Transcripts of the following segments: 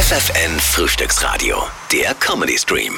FFN Frühstücksradio, der Comedy Stream.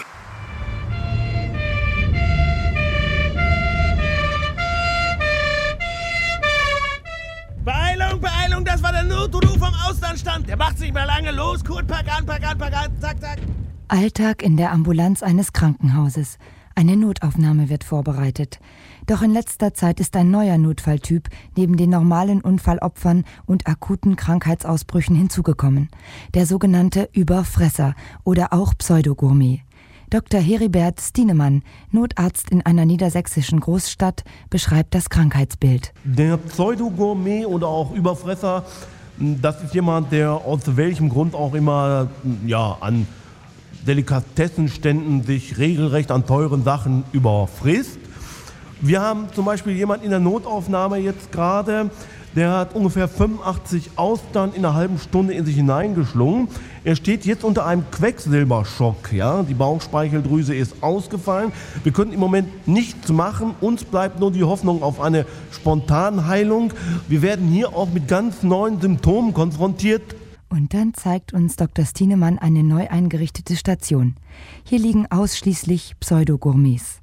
Beeilung, Beeilung, das war der Notruf vom Auslandstand. Der macht sich mehr lange. Los, Kurt, pack an, zack, zack. Alltag in der Ambulanz eines Krankenhauses. Eine Notaufnahme wird vorbereitet. Doch in letzter Zeit ist ein neuer Notfalltyp neben den normalen Unfallopfern und akuten Krankheitsausbrüchen hinzugekommen. Der sogenannte Überfresser oder auch Pseudogourmet. Dr. Heribert Stienemann, Notarzt in einer niedersächsischen Großstadt, beschreibt das Krankheitsbild. Der Pseudogourmet oder auch Überfresser, das ist jemand, der aus welchem Grund auch immer an Delikatessenständen sich regelrecht an teuren Sachen überfrisst. Wir haben zum Beispiel jemanden in der Notaufnahme jetzt gerade, der hat ungefähr 85 Austern in einer halben Stunde in sich hineingeschlungen. Er steht jetzt unter einem Quecksilberschock. Ja? Die Bauchspeicheldrüse ist ausgefallen. Wir können im Moment nichts machen. Uns bleibt nur die Hoffnung auf eine Spontanheilung. Wir werden hier auch mit ganz neuen Symptomen konfrontiert. Und dann zeigt uns Dr. Stienemann eine neu eingerichtete Station. Hier liegen ausschließlich Pseudogourmets.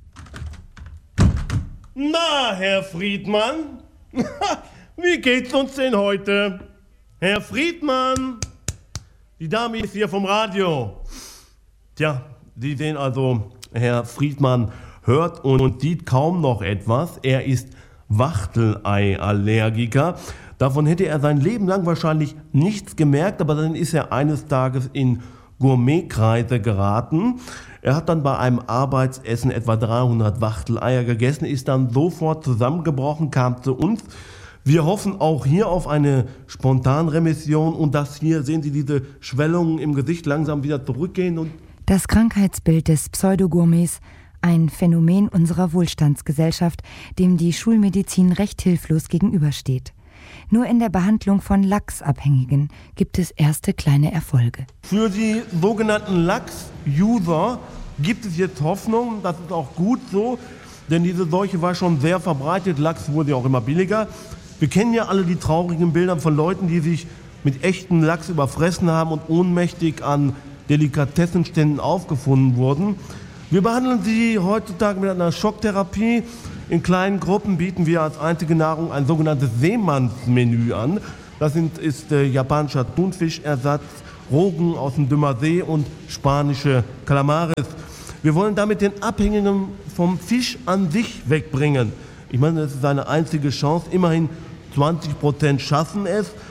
Na, Herr Friedmann, wie geht's uns denn heute? Herr Friedmann, die Dame ist hier vom Radio. Tja, Sie sehen also, Herr Friedmann hört und sieht kaum noch etwas. Er ist Wachtelei-Allergiker. Davon hätte er sein Leben lang wahrscheinlich nichts gemerkt, aber dann ist er eines Tages in Gourmetkreise geraten. Er hat dann bei einem Arbeitsessen etwa 300 Wachteleier gegessen, ist dann sofort zusammengebrochen, kam zu uns. Wir hoffen auch hier auf eine Spontanremission und dass hier, sehen Sie, diese Schwellungen im Gesicht langsam wieder zurückgehen. Und das Krankheitsbild des Pseudogourmets, ein Phänomen unserer Wohlstandsgesellschaft, dem die Schulmedizin recht hilflos gegenübersteht. Nur in der Behandlung von Lachsabhängigen gibt es erste kleine Erfolge. Für die sogenannten Lachs-User gibt es jetzt Hoffnung, das ist auch gut so, denn diese Seuche war schon sehr verbreitet, Lachs wurde ja auch immer billiger. Wir kennen ja alle die traurigen Bilder von Leuten, die sich mit echtem Lachs überfressen haben und ohnmächtig an Delikatessenständen aufgefunden wurden. Wir behandeln sie heutzutage mit einer Schocktherapie. In kleinen Gruppen bieten wir als einzige Nahrung ein sogenanntes Seemannsmenü an. Das ist japanischer Thunfischersatz, Rogen aus dem Dümmer See und spanische Calamares. Wir wollen damit den Abhängigen vom Fisch an sich wegbringen. Ich meine, das ist eine einzige Chance. Immerhin 20% schaffen es.